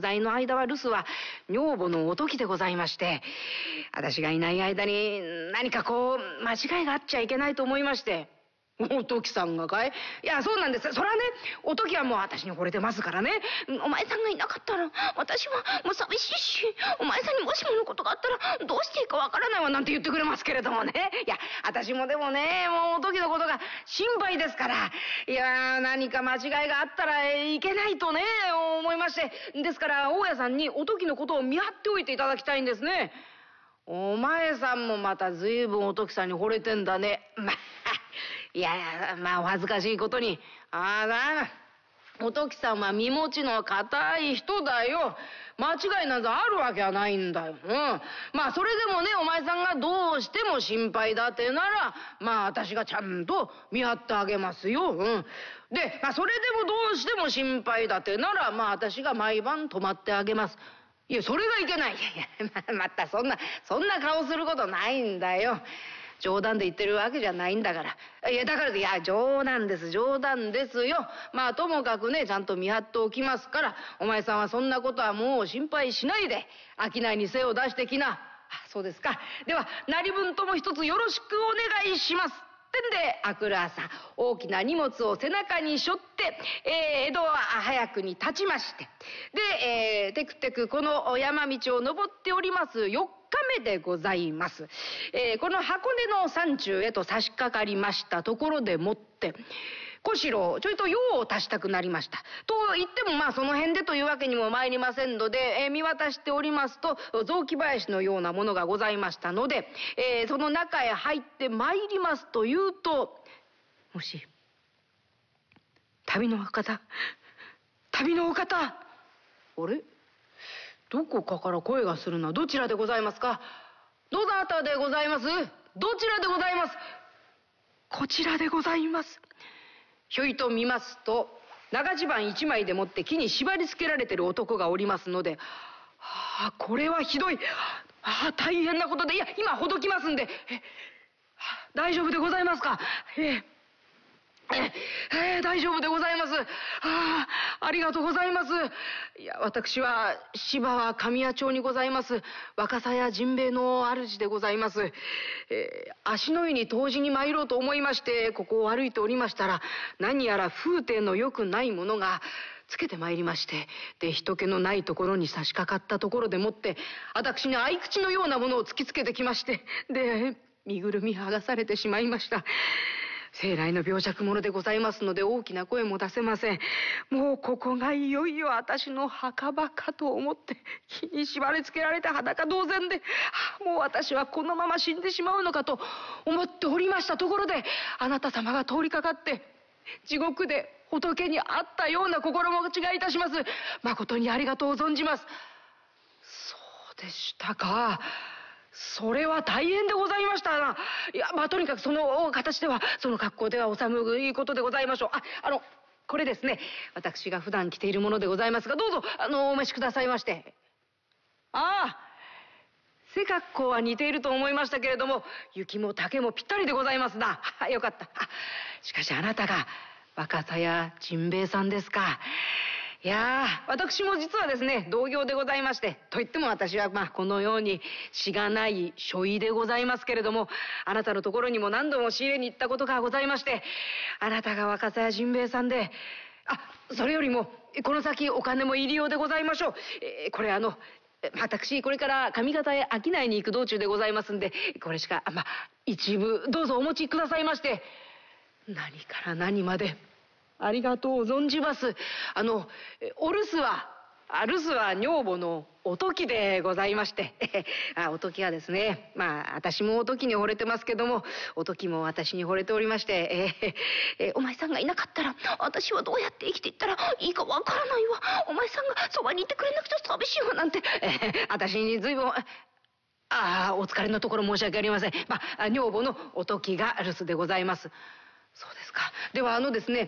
在の間は留守は女房のおときでございまして、私がいない間に何かこう間違いがあっちゃいけないと思いまして。おときさんがかい？いや、そうなんです。それはね、おときはもう私に惚れてますからね。お前さんがいなかったら私はもう寂しいし、お前さんにもしものことがあったらどうしていいかわからないわなんて言ってくれますけれどもね。いや、私もでもね、もうおときのことが心配ですから、いや、何か間違いがあったらいけないとね思いまして、ですから大家さんにおときのことを見張っておいていただきたいんですね。お前さんもまた随分おときさんに惚れてんだね。まあいやいや、まあお恥ずかしいことに、おときさんは身持ちの固い人だよ。間違いなんざあるわけはないんだよ。まあそれでもね、お前さんがどうしても心配だってなら、まあ私がちゃんと見張ってあげますよ。で、まあそれでもどうしても心配だってなら、まあ私が毎晩泊まってあげます。いや、それがいけない。いやいや、またそんな顔することないんだよ。冗談で言ってるわけじゃないんだから。いや、だから、いや、冗談ですよ。まあ、ともかくね、ちゃんと見張っておきますから、お前さんはそんなことはもう心配しないで、商いに精を出してきな。そうですか。では、何分とも一つよろしくお願いします。ってんで、明くる朝、大きな荷物を背中に背負って、江戸は早くに立ちまして、で、テクテクこの山道を登っております4日目でございます。この箱根の山中へと差し掛かりましたところでもって、小四郎、ちょいと用を足したくなりました。と言ってもまあその辺でというわけにも参りませんので、見渡しておりますと雑木林のようなものがございましたので、その中へ入って参りますというと、もし旅のお方、あれ、どこかから声がするな。どちらでございますか？どなたでございます？どちらでございます？こちらでございます。ひょいと見ますと、長襦袢一枚でもって木に縛り付けられてる男がおりますので、これはひどい。大変なことで、いや、今ほどきますんで。大丈夫でございますか？大丈夫でございます。ありがとうございます。いや、私は芝は神谷町にございます若狭屋甚兵衛の主でございます。足の湯に湯治に参ろうと思いましてここを歩いておりましたら、何やら風体の良くないものがつけてまいりまして、で人気のないところに差し掛かったところでもって私に合口のようなものを突きつけてきまして、で身ぐるみ剥がされてしまいました。生来の病弱者でございますので大きな声も出せません。もうここがいよいよ私の墓場かと思って木に縛り付けられて裸同然で、もう私はこのまま死んでしまうのかと思っておりましたところで、あなた様が通りかかって地獄で仏に会ったような心持ちがいたします。誠にありがとう存じます。そうでしたか。それは大変でございましたな。いや、まあとにかくその形では、その格好ではお寒いことでございましょう。これですね、私が普段着ているものでございますが、どうぞお召しくださいまして。背格好は似ていると思いましたけれども、雪も竹もぴったりでございますな。よかった。しかしあなたが若狭屋甚兵衛さんですか。いや私も実はですね同業でございまして、といっても私はこのようにしがない書医でございますけれども、あなたのところにも何度も仕入れに行ったことがございまして、あなたが若狭屋甚兵衛さんで、それよりもこの先お金も入りようでございましょう。これ私これから上方へ商いに行く道中でございますんで、これしか一部どうぞお持ちくださいまして。何から何までありがとう存じます。お留守は女房のおときでございまして、おときはですね、私もおときに惚れてますけども、おときも私に惚れておりまして、お前さんがいなかったら私はどうやって生きていったらいいかわからないわ。お前さんがそばにいてくれなくちゃ寂しいわなんて、私に随分お疲れのところ申し訳ありません。女房のおときが留守でございます。そうですか。ではですね、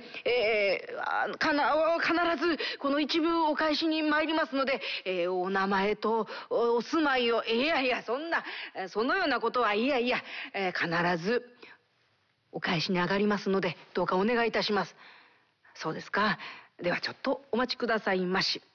必ずこの一部お返しに参りますので、お名前とお住まいを、そのようなことは必ずお返しに上がりますので、どうかお願いいたします。そうですか。ではちょっとお待ちくださいまし。